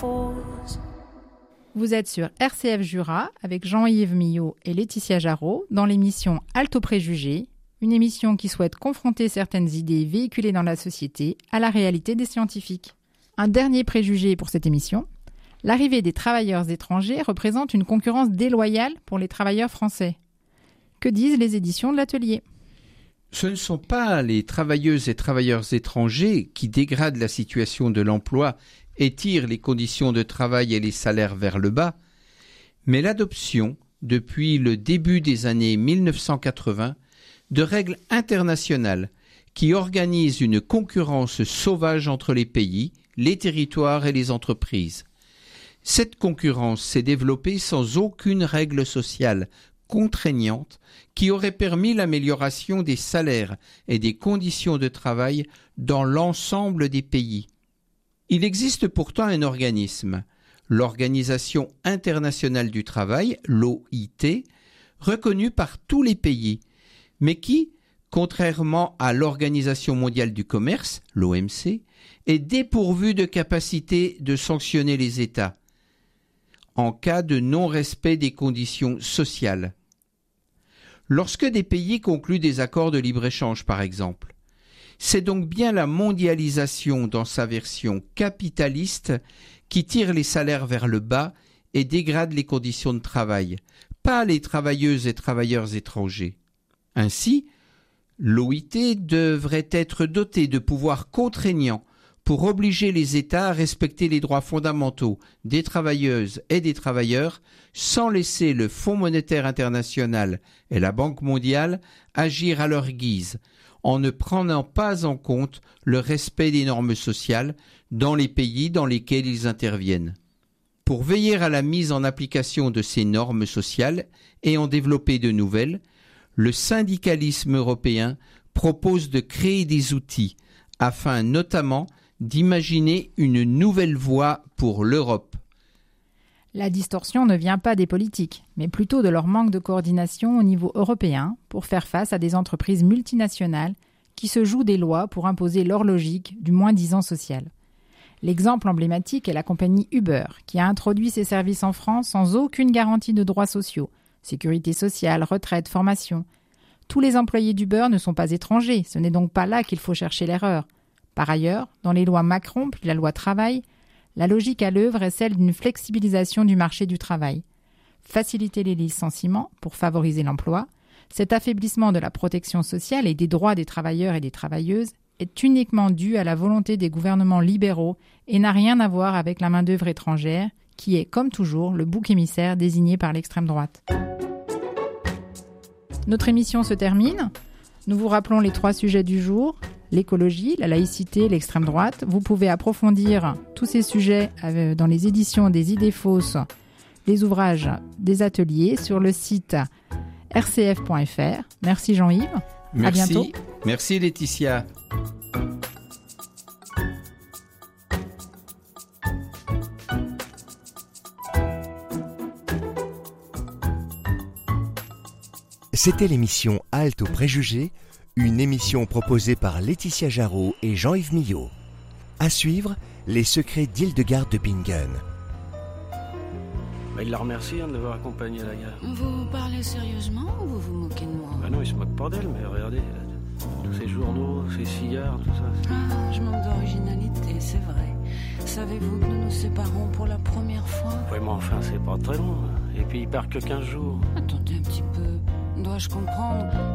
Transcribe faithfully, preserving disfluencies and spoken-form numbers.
Vous êtes sur R C F Jura avec Jean-Yves Millot et Laetitia Jarot dans l'émission Alto Préjugés, une émission qui souhaite confronter certaines idées véhiculées dans la société à la réalité des scientifiques. Un dernier préjugé pour cette émission, l'arrivée des travailleurs étrangers représente une concurrence déloyale pour les travailleurs français. Que disent les éditions de l'Atelier ? Ce ne sont pas les travailleuses et travailleurs étrangers qui dégradent la situation de l'emploi et tirent les conditions de travail et les salaires vers le bas, mais l'adoption, depuis le début des années mille neuf cent quatre-vingts, de règles internationales qui organisent une concurrence sauvage entre les pays, les territoires et les entreprises. Cette concurrence s'est développée sans aucune règle sociale contraignante qui aurait permis l'amélioration des salaires et des conditions de travail dans l'ensemble des pays. Il existe pourtant un organisme, l'Organisation internationale du travail, l'O I T, reconnue par tous les pays, mais qui, contrairement à l'Organisation mondiale du commerce, l'O M C, est dépourvue de capacité de sanctionner les États en cas de non-respect des conditions sociales. Lorsque des pays concluent des accords de libre-échange, par exemple, c'est donc bien la mondialisation dans sa version capitaliste qui tire les salaires vers le bas et dégrade les conditions de travail, pas les travailleuses et travailleurs étrangers. Ainsi, l'O I T devrait être dotée de pouvoirs contraignants pour obliger les États à respecter les droits fondamentaux des travailleuses et des travailleurs sans laisser le Fonds monétaire international et la Banque mondiale agir à leur guise, en ne prenant pas en compte le respect des normes sociales dans les pays dans lesquels ils interviennent. Pour veiller à la mise en application de ces normes sociales et en développer de nouvelles, le syndicalisme européen propose de créer des outils afin notamment d'imaginer une nouvelle voie pour l'Europe. La distorsion ne vient pas des politiques, mais plutôt de leur manque de coordination au niveau européen pour faire face à des entreprises multinationales qui se jouent des lois pour imposer leur logique du moins-disant social. L'exemple emblématique est la compagnie Uber, qui a introduit ses services en France sans aucune garantie de droits sociaux, sécurité sociale, retraite, formation. Tous les employés d'Uber ne sont pas étrangers, ce n'est donc pas là qu'il faut chercher l'erreur. Par ailleurs, dans les lois Macron puis la loi travail, la logique à l'œuvre est celle d'une flexibilisation du marché du travail. Faciliter les licenciements pour favoriser l'emploi, cet affaiblissement de la protection sociale et des droits des travailleurs et des travailleuses est uniquement dû à la volonté des gouvernements libéraux et n'a rien à voir avec la main-d'œuvre étrangère, qui est, comme toujours, le bouc émissaire désigné par l'extrême droite. Notre émission se termine. Nous vous rappelons les trois sujets du jour. L'écologie, la laïcité, l'extrême droite. Vous pouvez approfondir tous ces sujets dans les éditions des Idées fausses, les ouvrages des ateliers sur le site r c f point f r. Merci Jean-Yves. Merci. À bientôt. Merci Laetitia. C'était l'émission Halte aux préjugés, une émission proposée par Laetitia Jarot et Jean-Yves Millot. À suivre, les secrets d'Hildegard de Bingen. Bah, il la remercie hein, de l'avoir accompagnée à la gare. Vous parlez sérieusement ou vous vous moquez de moi? Bah non, il se moque pas d'elle, mais regardez, là, tous ces journaux, ces cigares, tout ça. Ah, je manque d'originalité, c'est vrai. Savez-vous que nous nous séparons pour la première fois? Ouais, mais enfin, c'est pas très long. Et puis il part que quinze jours. Attendez un petit peu. Dois-je comprendre